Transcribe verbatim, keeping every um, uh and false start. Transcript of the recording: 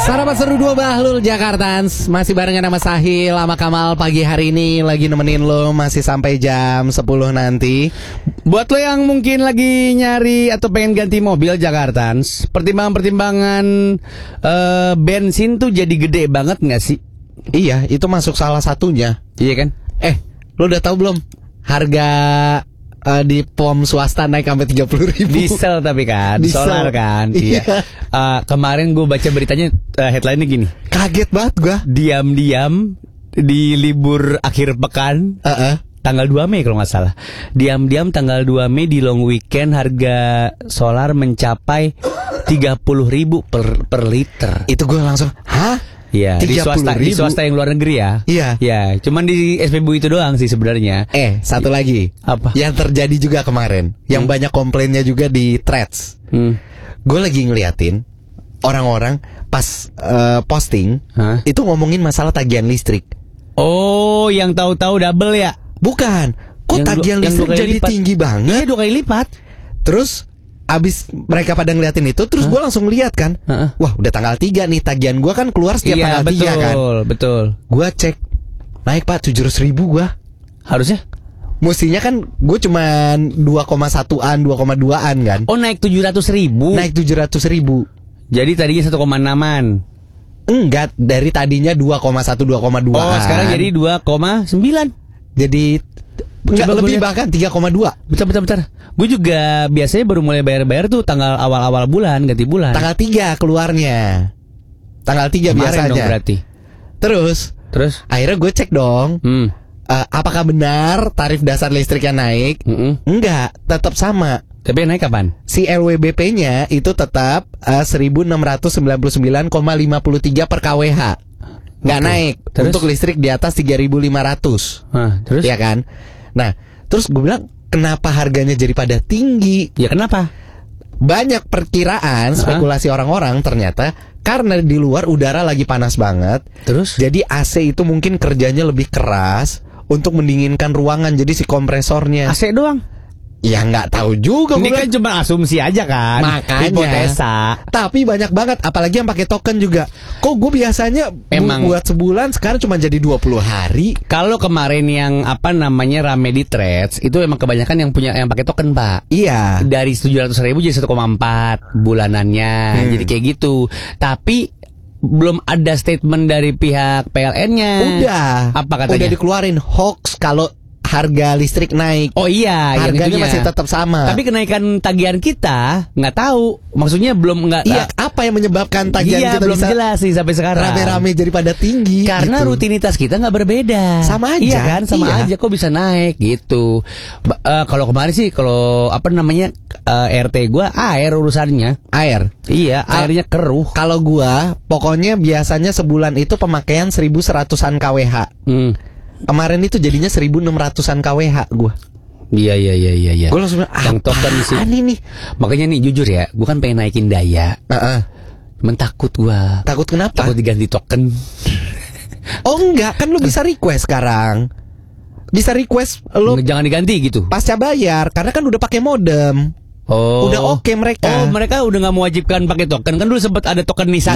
Sarapan seru dua Bahlul Jakartans. Masih barengan sama Sahil sama Kamal pagi hari ini. Lagi nemenin lo masih sampai jam sepuluh nanti. Buat lo yang mungkin lagi nyari atau pengen ganti mobil Jakartans, pertimbangan-pertimbangan uh, bensin tuh jadi gede banget gak sih? Iya, itu masuk salah satunya. Iya kan? Eh, lo udah tahu belum? Harga uh, di pom swasta naik sampai tiga puluh ribu. Diesel tapi kan, Diesel. solar kan. Iya. Iya. Uh, kemarin gue baca beritanya, uh, headline-nya gini. Kaget banget gua. Diam-diam di libur akhir pekan, uh-uh. tanggal dua Mei kalau nggak salah. Diam-diam tanggal dua Mei di long weekend harga solar mencapai tiga puluh ribu per, per liter. Itu gue langsung, hah? Iya, di swasta, di swasta yang luar negeri ya. Iya. Ya, cuman di S P B U itu doang sih sebenarnya. Eh, satu lagi. Apa? Yang terjadi juga kemarin, yang Hmm. banyak komplainnya juga di threads. Hmm. Gue lagi ngeliatin orang-orang pas uh, posting, Hah? itu ngomongin masalah tagihan listrik. Oh, yang tahu-tahu double ya? Bukan, kok Yang tagihan dua- yang listrik dua kali jadi lipat. tinggi banget? Iya, dua kali lipat. Terus abis mereka pada ngeliatin itu, terus gue langsung lihat kan, Heeh. wah udah tanggal tiga nih, tagihan gue kan keluar setiap Iya, tanggal betul, tiga kan. betul. Gue cek, naik pak tujuh ratus ribu gue. Harusnya? Mestinya kan gue cuman dua koma satuan, dua koma duaan kan. Oh, naik tujuh ratus ribu. Naik tujuh ratus ribu. Jadi tadinya satu koma enaman. Enggak, dari tadinya dua koma satu, dua koma dua. Oh, sekarang jadi dua koma sembilan. Jadi enggak, Coba lebih gue lihat. bahkan tiga koma dua. Bentar, bentar, bentar. Gue juga biasanya baru mulai bayar-bayar tuh tanggal awal-awal bulan, ganti bulan. Tanggal tiga keluarnya. Tanggal tiga Kemarin biasanya. dong berarti. Terus Terus? akhirnya gue cek dong, Hmm. eh, apakah benar tarif dasar listriknya naik? Mm-mm. Enggak, tetap sama. Tapi yang naik kapan? Si L W B P-nya itu tetap uh, seribu enam ratus sembilan puluh sembilan koma lima tiga per kWh. Nggak Oke. naik. Terus? Untuk listrik di atas tiga ribu lima ratus. Hah, terus? Iya kan? Nah, terus gue bilang, kenapa harganya jadi pada tinggi? Ya kenapa? Banyak perkiraan, spekulasi orang-orang ternyata karena di luar udara lagi panas banget. Terus? Jadi A C itu mungkin kerjanya lebih keras untuk mendinginkan ruangan. Jadi si kompresornya, A C doang. ya nggak tahu juga. Ini gua kan cuma asumsi aja kan. Makanya. Hipotesa. Tapi banyak banget, apalagi yang pakai token juga. Kok gue biasanya bu- Emang. buat sebulan, sekarang cuma jadi dua puluh hari. Kalau kemarin yang apa namanya rame di threads itu emang kebanyakan yang punya yang pakai token, Pak. Iya. Dari tujuh ratus ribu jadi satu koma empat bulanannya. Hmm. Jadi kayak gitu. Tapi belum ada statement dari pihak P L N-nya. Udah. Apa katanya? Udah dikeluarin hoax kalau harga listrik naik. Oh iya, yang Harganya itunya. masih tetap sama. Tapi kenaikan tagihan kita nggak tahu. Maksudnya belum nggak. Iya, apa yang menyebabkan tagihan Iya, kita belum bisa jelas sih sampai sekarang. rame-rame jadi pada tinggi? Karena gitu. rutinitas kita nggak berbeda. Sama aja. Iya kan, sama Iya. aja. Kok bisa naik gitu. Ba- eh, kalau kemarin sih, kalau apa namanya eh, R T gua air urusannya. Air. Iya, Kal- airnya keruh. Kalau gua, pokoknya biasanya sebulan itu pemakaian seribu seratusan kWh. Hmm. Kemarin itu jadinya seribu enam ratusan kWh gua. Iya iya iya iya. iya. Gue langsung bilang, Yang token sih. apaan ini? Makanya nih jujur ya, gua kan pengen naikin daya. Heeh. Cuman takut gua. Takut kenapa? Takut diganti token. Oh enggak, kan lu bisa request sekarang. Bisa request lu Jangan diganti gitu. pasca bayar, karena kan udah pakai modem. Oh. Udah oke mereka. Oh, mereka udah nggak mewajibkan pakai token. Kan dulu sempat ada tokenisasi.